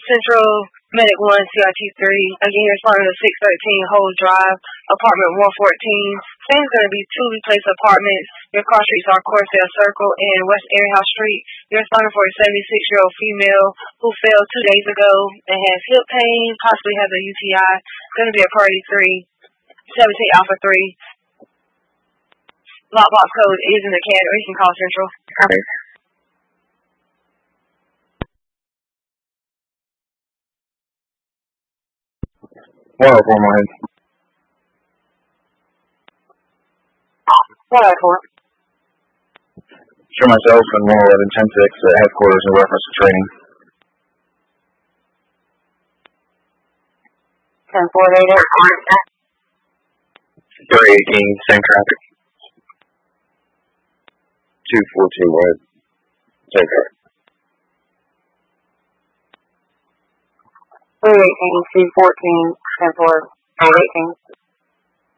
Central Medic 1, CRT 3. Again, responding to 613 Hole Drive, apartment 114. Same is going to be 2 replaced apartments. Your car streets are Corsair Circle and West Airhouse Street. You're responding for a 76-year-old female who fell 2 days ago and has hip pain, possibly has a UTI. Going to be a priority 3, 17 Alpha 3. Lockbox code is in the CAD, or you can call Central. Copy. One oh four, Morehead. 104. Show myself and 111 10-6 at headquarters in reference to training. 10-4 later. 318, same traffic. 214, Morehead. Same traffic. 318, 214, 10-4, 818.